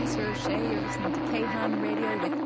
producer Shay. You're listening to K-Han Radio with